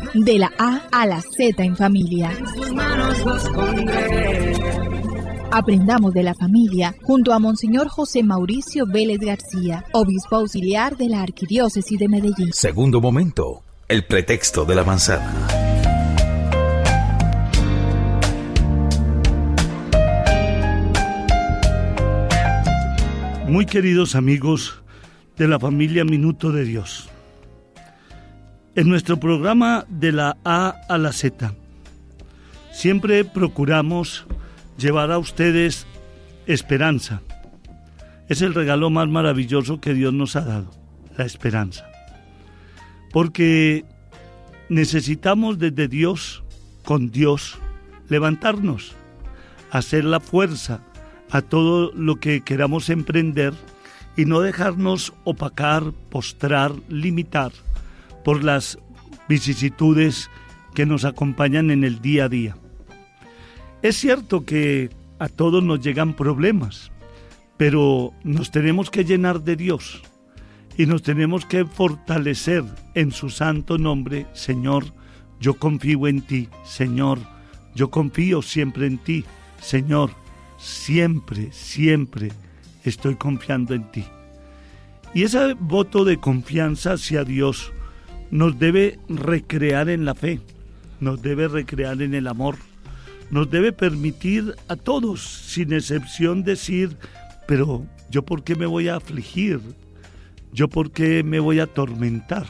De la A a la Z en familia. Aprendamos de la familia junto a Monseñor José Mauricio Vélez García, obispo auxiliar de la Arquidiócesis de Medellín. Segundo momento, el pretexto de la manzana. Muy queridos amigos de la familia Minuto de Dios, en nuestro programa de la A a la Z, siempre procuramos llevar a ustedes esperanza. Es el regalo más maravilloso que Dios nos ha dado, la esperanza. Porque necesitamos desde Dios, con Dios, levantarnos, hacer la fuerza a todo lo que queramos emprender y no dejarnos opacar, postrar, limitar por las vicisitudes que nos acompañan en el día a día. Es cierto que a todos nos llegan problemas, pero nos tenemos que llenar de Dios y nos tenemos que fortalecer en su santo nombre. Señor, yo confío en ti. Señor, yo confío siempre en ti. Señor, siempre, siempre estoy confiando en ti. Y ese voto de confianza hacia Dios nos debe recrear en la fe, nos debe recrear en el amor, nos debe permitir a todos, sin excepción, decir, pero ¿yo por qué me voy a afligir? ¿Yo por qué me voy a atormentar?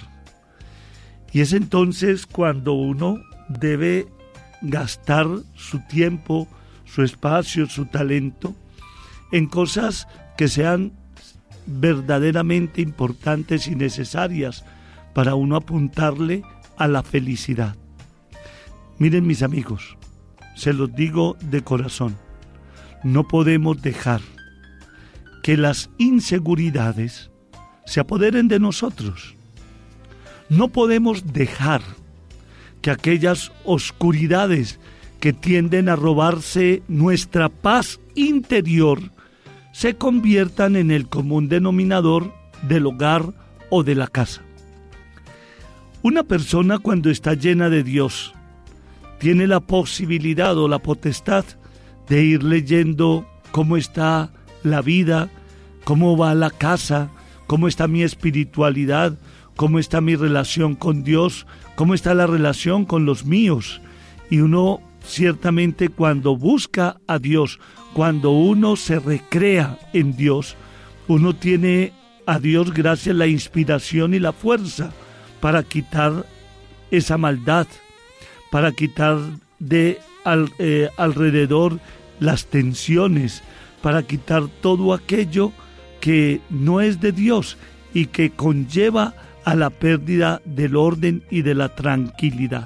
Y es entonces cuando uno debe gastar su tiempo, su espacio, su talento en cosas que sean verdaderamente importantes y necesarias para uno apuntarle a la felicidad. Miren, mis amigos, se los digo de corazón, no podemos dejar que las inseguridades se apoderen de nosotros. No podemos dejar que aquellas oscuridades que tienden a robarse nuestra paz interior se conviertan en el común denominador del hogar o de la casa. Una persona, cuando está llena de Dios, tiene la posibilidad o la potestad de ir leyendo cómo está la vida, cómo va la casa, cómo está mi espiritualidad, cómo está mi relación con Dios, cómo está la relación con los míos. Y uno ciertamente, cuando busca a Dios, cuando uno se recrea en Dios, uno tiene a Dios gracias a la inspiración y la fuerza para quitar esa maldad, para quitar de alrededor las tensiones, para quitar todo aquello que no es de Dios y que conlleva a la pérdida del orden y de la tranquilidad.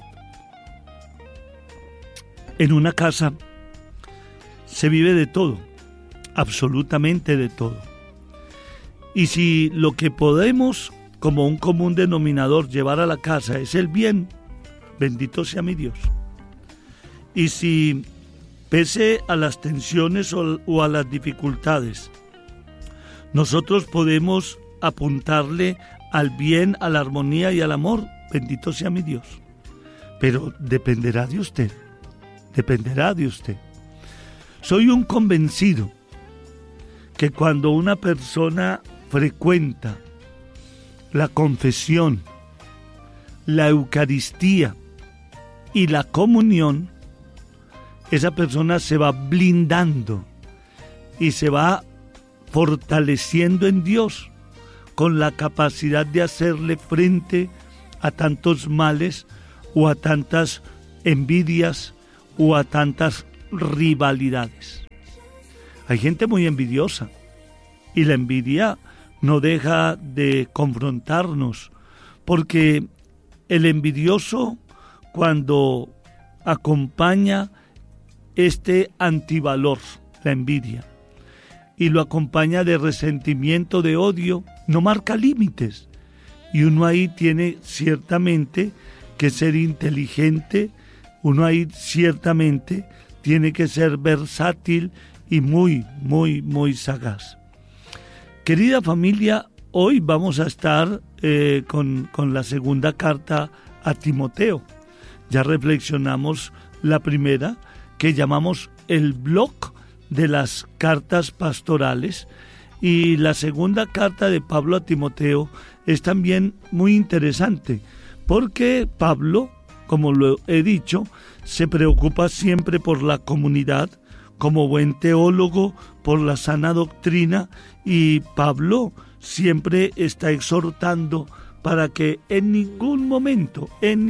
En una casa se vive de todo, absolutamente de todo. Y si lo que podemos como un común denominador llevar a la casa es el bien, bendito sea mi Dios. Y si pese a las tensiones o a las dificultades, nosotros podemos apuntarle al bien, a la armonía y al amor, bendito sea mi Dios. Pero dependerá de usted. Dependerá de usted. Soy un convencido que cuando una persona frecuenta la confesión, la Eucaristía y la comunión, esa persona se va blindando y se va fortaleciendo en Dios con la capacidad de hacerle frente a tantos males o a tantas envidias o a tantas rivalidades. Hay gente muy envidiosa y la envidia no deja de confrontarnos, porque el envidioso, cuando acompaña este antivalor, la envidia, y lo acompaña de resentimiento, de odio, no marca límites. Y uno ahí tiene ciertamente que ser inteligente, uno ahí ciertamente tiene que ser versátil y muy, muy, muy sagaz. Querida familia, hoy vamos a estar con la segunda carta a Timoteo. Ya reflexionamos la primera, que llamamos el bloc de las cartas pastorales, y la segunda carta de Pablo a Timoteo es también muy interesante, porque Pablo, como lo he dicho, se preocupa siempre por la comunidad, como buen teólogo, por la sana doctrina, y Pablo siempre está exhortando para que en ningún momento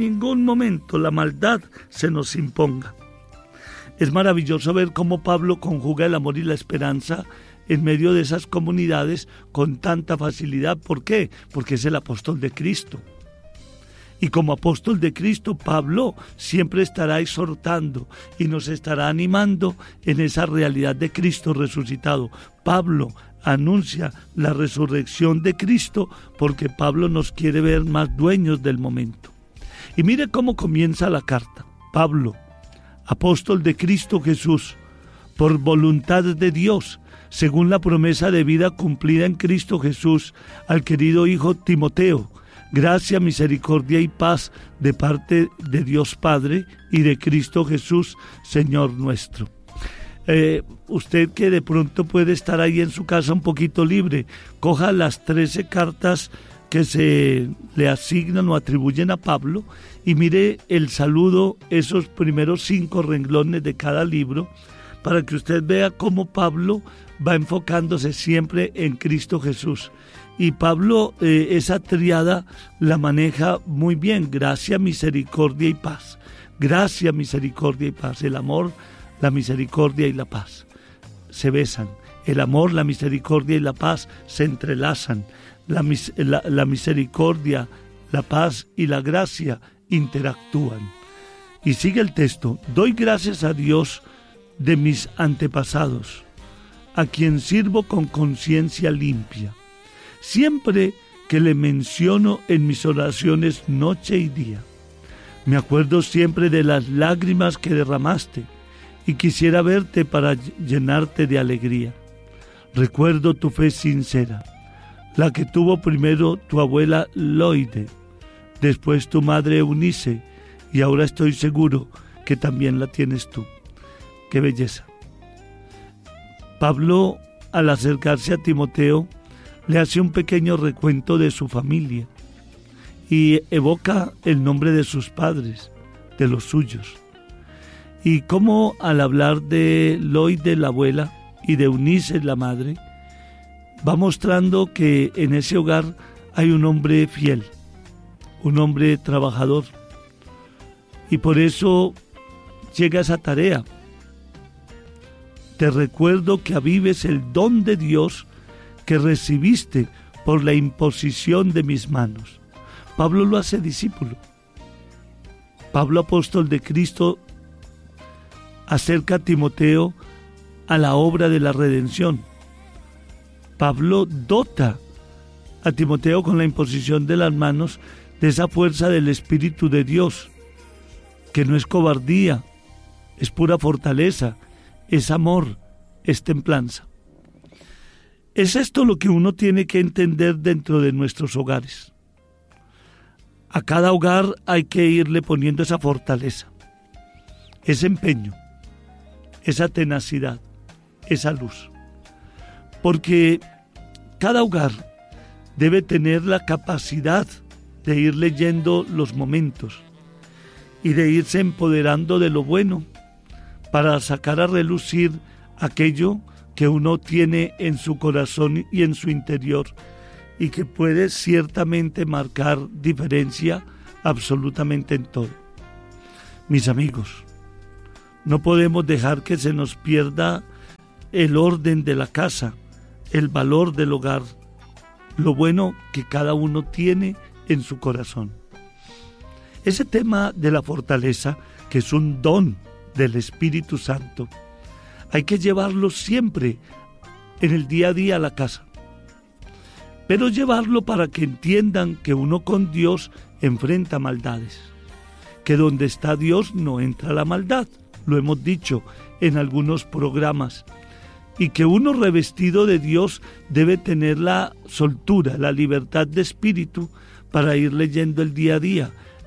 la maldad se nos imponga. Es maravilloso ver cómo Pablo conjuga el amor y la esperanza en medio de esas comunidades con tanta facilidad. ¿Por qué? Porque es el apóstol de Cristo. Y como apóstol de Cristo, Pablo siempre estará exhortando y nos estará animando en esa realidad de Cristo resucitado. Pablo anuncia la resurrección de Cristo porque Pablo nos quiere ver más dueños del momento. Y mire cómo comienza la carta. Pablo, apóstol de Cristo Jesús, por voluntad de Dios, según la promesa de vida cumplida en Cristo Jesús, al querido hijo Timoteo, gracia, misericordia y paz de parte de Dios Padre y de Cristo Jesús, Señor nuestro. Usted que de pronto puede estar ahí en su casa un poquito libre, coja las 13 cartas que se le asignan o atribuyen a Pablo y mire el saludo, esos primeros 5 renglones de cada libro, para que usted vea cómo Pablo va enfocándose siempre en Cristo Jesús. Y Pablo esa triada la maneja muy bien: gracia, misericordia y paz. Gracia, misericordia y paz. El amor, la misericordia y la paz se besan. El amor, la misericordia y la paz se entrelazan. La misericordia, la paz y la gracia interactúan. Y sigue el texto: doy gracias a Dios de mis antepasados, a quien sirvo con conciencia limpia, siempre que le menciono en mis oraciones noche y día. Me acuerdo siempre de las lágrimas que derramaste y quisiera verte para llenarte de alegría. Recuerdo tu fe sincera, la que tuvo primero tu abuela Loide, después tu madre Eunice, y ahora estoy seguro que también la tienes tú. ¡Qué belleza! Pablo, al acercarse a Timoteo, le hace un pequeño recuento de su familia y evoca el nombre de sus padres, de los suyos. Y cómo al hablar de Loide, la abuela, y de Eunice, la madre, va mostrando que en ese hogar hay un hombre fiel, un hombre trabajador. Y por eso llega esa tarea. Te recuerdo que avives el don de Dios que recibiste por la imposición de mis manos. Pablo lo hace discípulo. Pablo, apóstol de Cristo, acerca a Timoteo a la obra de la redención. Pablo dota a Timoteo con la imposición de las manos de esa fuerza del Espíritu de Dios, que no es cobardía, es pura fortaleza, es amor, es templanza. Es esto lo que uno tiene que entender dentro de nuestros hogares. A cada hogar hay que irle poniendo esa fortaleza, ese empeño, esa tenacidad, esa luz. Porque cada hogar debe tener la capacidad de ir leyendo los momentos y de irse empoderando de lo bueno para sacar a relucir aquello que uno tiene en su corazón y en su interior y que puede ciertamente marcar diferencia absolutamente en todo. Mis amigos, no podemos dejar que se nos pierda el orden de la casa, el valor del hogar, lo bueno que cada uno tiene en su corazón. Ese tema de la fortaleza, que es un don del Espíritu Santo, hay que llevarlo siempre en el día a día a la casa, pero llevarlo para que entiendan que uno con Dios enfrenta maldades, que donde está Dios no entra la maldad, lo hemos dicho en algunos programas, y que uno revestido de Dios debe tener la soltura, la libertad de espíritu para ir leyendo el día a día,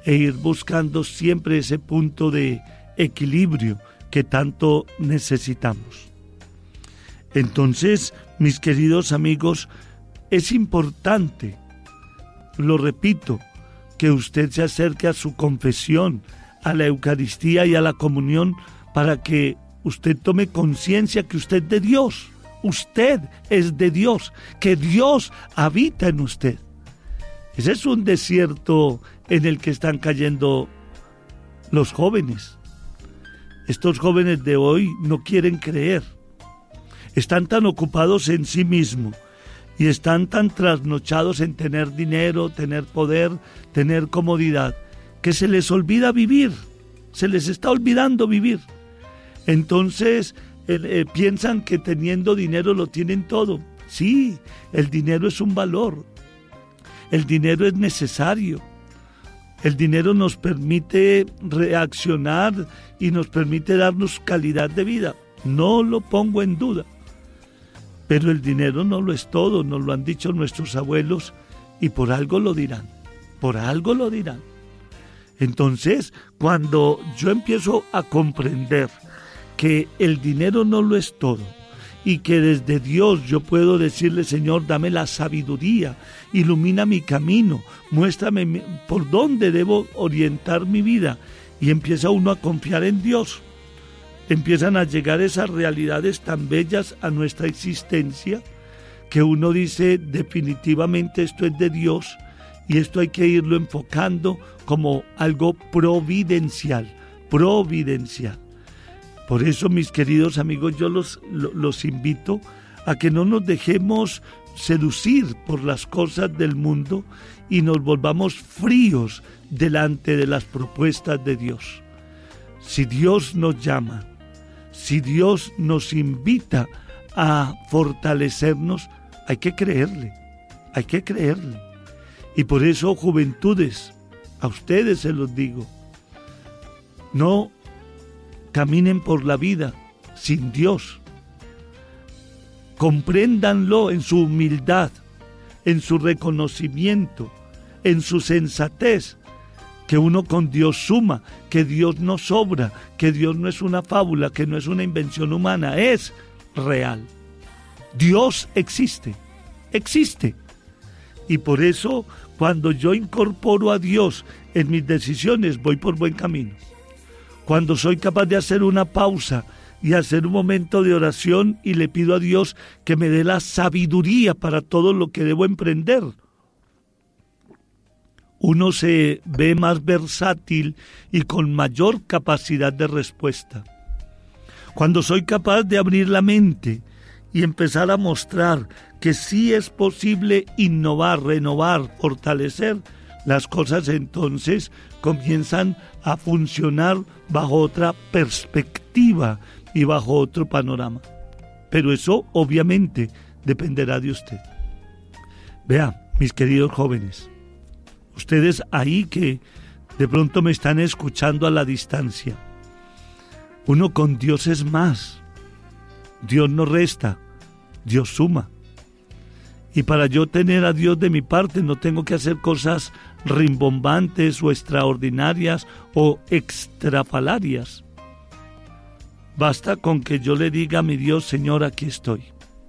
e ir buscando siempre ese punto de equilibrio que tanto necesitamos. Entonces, mis queridos amigos, es importante, lo repito, que usted se acerque a su confesión, a la Eucaristía y a la comunión, para que usted tome conciencia que usted es de Dios, usted es de Dios, que Dios habita en usted. Ese es un desierto en el que están cayendo los jóvenes. Estos jóvenes de hoy no quieren creer. Están tan ocupados en sí mismos y están tan trasnochados en tener dinero, tener poder, tener comodidad, que se les olvida vivir, se les está olvidando vivir. Entonces piensan que teniendo dinero lo tienen todo. Sí, el dinero es un valor, el dinero es necesario, el dinero nos permite reaccionar y nos permite darnos calidad de vida, no lo pongo en duda. Pero el dinero no lo es todo, nos lo han dicho nuestros abuelos y por algo lo dirán, por algo lo dirán. Entonces, cuando yo empiezo a comprender que el dinero no lo es todo y que desde Dios yo puedo decirle, Señor, dame la sabiduría, ilumina mi camino, muéstrame por dónde debo orientar mi vida, y empieza uno a confiar en Dios. Empiezan a llegar esas realidades tan bellas a nuestra existencia que uno dice, definitivamente esto es de Dios y esto hay que irlo enfocando como algo providencial. Por eso, mis queridos amigos, yo los invito a que no nos dejemos seducir por las cosas del mundo y nos volvamos fríos delante de las propuestas de Dios. Si Dios nos llama, si Dios nos invita a fortalecernos, hay que creerle. Y por eso, juventudes, a ustedes se los digo, no caminen por la vida sin Dios. Compréndanlo en su humildad, en su reconocimiento, en su sensatez, que uno con Dios suma, que Dios no sobra, que Dios no es una fábula, que no es una invención humana, es real. Dios existe. Y por eso, cuando yo incorporo a Dios en mis decisiones, voy por buen camino. Cuando soy capaz de hacer una pausa y hacer un momento de oración y le pido a Dios que me dé la sabiduría para todo lo que debo emprender, uno se ve más versátil y con mayor capacidad de respuesta. Cuando soy capaz de abrir la mente y empezar a mostrar que sí es posible innovar, renovar, fortalecer, las cosas entonces comienzan a funcionar bajo otra perspectiva y bajo otro panorama. Pero eso obviamente dependerá de usted. Vea, mis queridos jóvenes, ustedes ahí que de pronto me están escuchando a la distancia, uno con Dios es más. Dios no resta, Dios suma. Y para yo tener a Dios de mi parte no tengo que hacer cosas rimbombantes o extraordinarias o extrafalarias. Basta con que yo le diga a mi Dios, Señor, aquí estoy.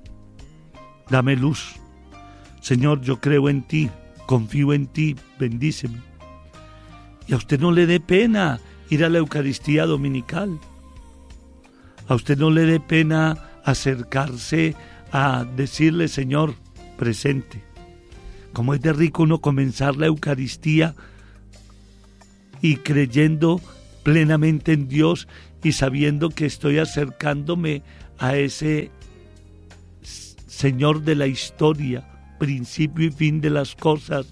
Dame luz. Señor, yo creo en ti, confío en ti, bendíceme. Y a usted no le dé pena ir a la Eucaristía dominical. A usted no le dé pena acercarse a decirle, Señor, presente. Como es de rico uno comenzar la Eucaristía y creyendo plenamente en Dios y sabiendo que estoy acercándome a ese Señor de la historia, principio y fin de las cosas,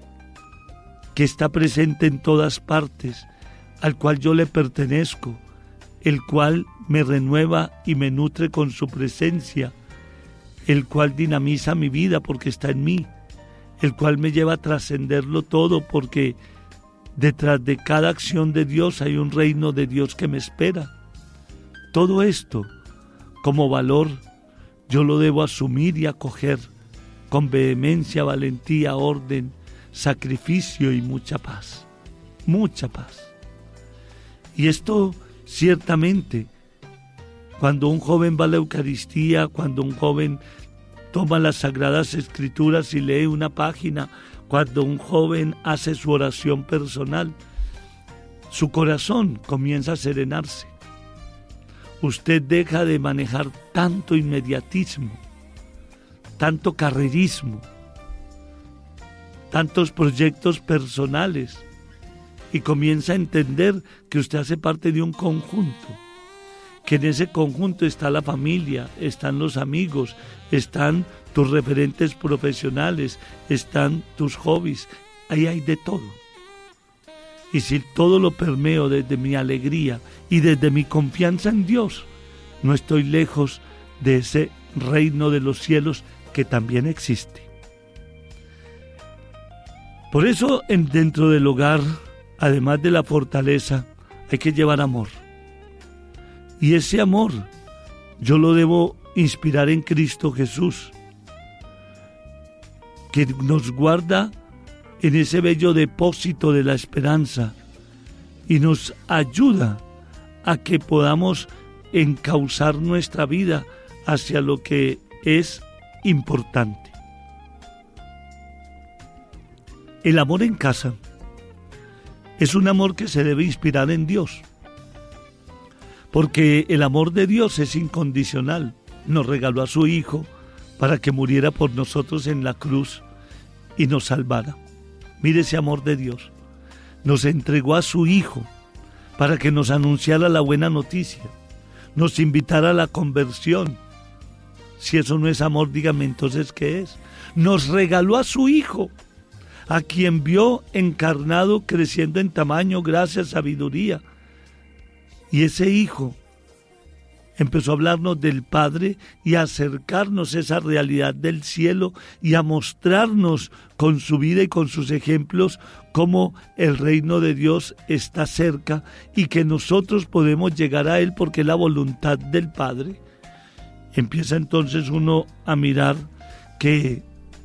que está presente en todas partes, al cual yo le pertenezco, el cual me renueva y me nutre con su presencia, el cual dinamiza mi vida porque está en mí, el cual me lleva a trascenderlo todo porque detrás de cada acción de Dios hay un reino de Dios que me espera. Todo esto, como valor, yo lo debo asumir y acoger con vehemencia, valentía, orden, sacrificio y mucha paz. mucha paz. Y esto ciertamente, cuando un joven va a la Eucaristía, cuando un joven toma las Sagradas Escrituras y lee una página, cuando un joven hace su oración personal, su corazón comienza a serenarse. Usted deja de manejar tanto inmediatismo, tanto carrerismo, tantos proyectos personales y comienza a entender que usted hace parte de un conjunto, que en ese conjunto está la familia, están los amigos, están tus referentes profesionales, están tus hobbies, ahí hay de todo. Y si todo lo permeo desde mi alegría y desde mi confianza en Dios, no estoy lejos de ese reino de los cielos que también existe. Por eso, dentro del hogar, además de la fortaleza, hay que llevar amor. Y ese amor yo lo debo inspirar en Cristo Jesús, que nos guarda en ese bello depósito de la esperanza y nos ayuda a que podamos encauzar nuestra vida hacia lo que es importante. El amor en casa es un amor que se debe inspirar en Dios, porque el amor de Dios es incondicional. Nos regaló a su Hijo para que muriera por nosotros en la cruz y nos salvara. Mire ese amor de Dios. Nos entregó a su Hijo para que nos anunciara la buena noticia, nos invitara a la conversión. Si eso no es amor, dígame entonces ¿qué es? Nos regaló a su Hijo, a quien vio encarnado, creciendo en tamaño, gracia, sabiduría. Y ese Hijo empezó a hablarnos del Padre y a acercarnos a esa realidad del cielo y a mostrarnos con su vida y con sus ejemplos cómo el reino de Dios está cerca y que nosotros podemos llegar a Él porque es la voluntad del Padre. Empieza entonces uno a mirar que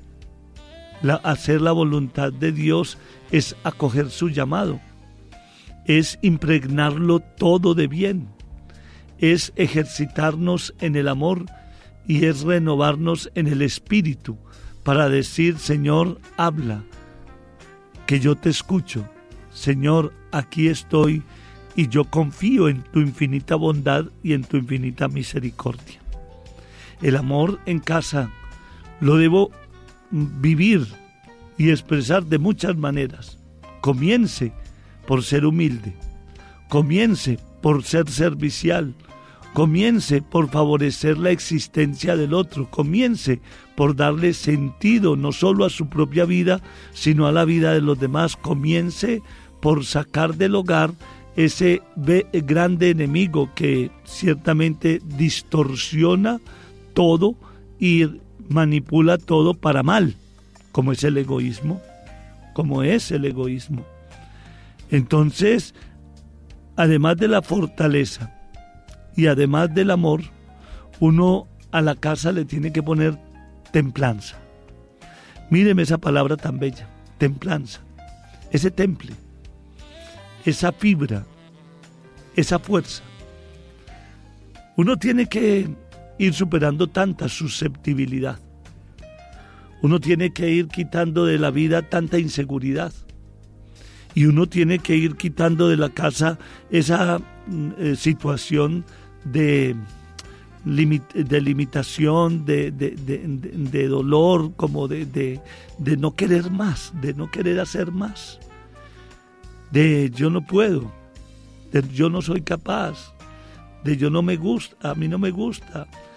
hacer la voluntad de Dios es acoger su llamado, es impregnarlo todo de bien, es ejercitarnos en el amor y es renovarnos en el espíritu para decir: Señor, habla, que yo te escucho. Señor, aquí estoy y yo confío en tu infinita bondad y en tu infinita misericordia. El amor en casa lo debo vivir y expresar de muchas maneras. Comience por ser humilde, comience por ser servicial, comience por favorecer la existencia del otro, comience por darle sentido no solo a su propia vida, sino a la vida de los demás, comience por sacar del hogar ese grande enemigo que ciertamente distorsiona todo y manipula todo para mal, como es el egoísmo, Entonces, además de la fortaleza y además del amor, uno a la casa le tiene que poner templanza. Míreme esa palabra tan bella, templanza, ese temple, esa fibra, esa fuerza. Uno tiene que ir superando tanta susceptibilidad. Uno tiene que ir quitando de la vida tanta inseguridad. Y uno tiene que ir quitando de la casa esa situación de limitación, de dolor, como de no querer más, de no querer hacer más. De yo no puedo, de yo no soy capaz, de yo no me gusta, a mí no me gusta,